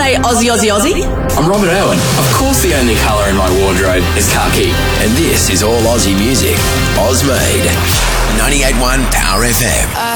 say Aussie, Aussie, Aussie? I'm Robert Owen. Of course the only colour in my wardrobe is khaki. And this is all Aussie music. Oz Made. 98.1 Power FM.